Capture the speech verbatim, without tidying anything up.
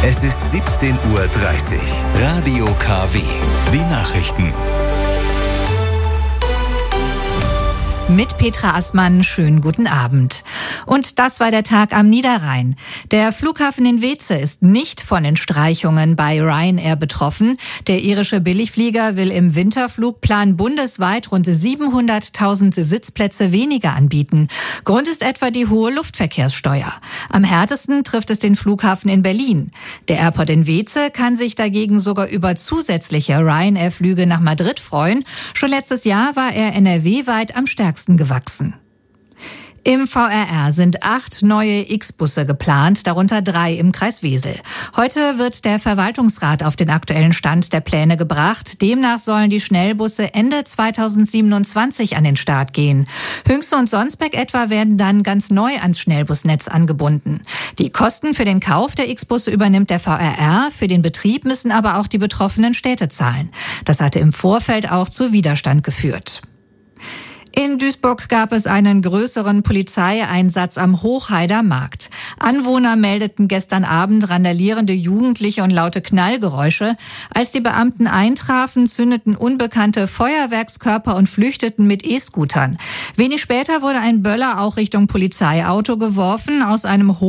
Es ist siebzehn Uhr dreißig. Radio K W. Die Nachrichten. Mit Petra Assmann, schönen guten Abend. Und das war der Tag am Niederrhein. Der Flughafen in Weeze ist nicht von den Streichungen bei Ryanair betroffen. Der irische Billigflieger will im Winterflugplan bundesweit rund siebenhunderttausend Sitzplätze weniger anbieten. Grund ist etwa die hohe Luftverkehrssteuer. Am härtesten trifft es den Flughafen in Berlin. Der Airport in Weeze kann sich dagegen sogar über zusätzliche Ryanair-Flüge nach Madrid freuen. Schon letztes Jahr war er N R W-weit am stärksten gewachsen. Im V R R sind acht neue X-Busse geplant, darunter drei im Kreis Wesel. Heute wird der Verwaltungsrat auf den aktuellen Stand der Pläne gebracht. Demnach sollen die Schnellbusse Ende zweitausendsiebenundzwanzig an den Start gehen. Hünxe und Sonsbeck etwa werden dann ganz neu ans Schnellbusnetz angebunden. Die Kosten für den Kauf der X-Busse übernimmt der V R R. Für den Betrieb müssen aber auch die betroffenen Städte zahlen. Das hatte im Vorfeld auch zu Widerstand geführt. In Duisburg gab es einen größeren Polizeieinsatz am Hochheider Markt. Anwohner meldeten gestern Abend randalierende Jugendliche und laute Knallgeräusche. Als die Beamten eintrafen, zündeten Unbekannte Feuerwerkskörper und flüchteten mit E-Scootern. Wenig später wurde ein Böller auch Richtung Polizeiauto geworfen. Aus einem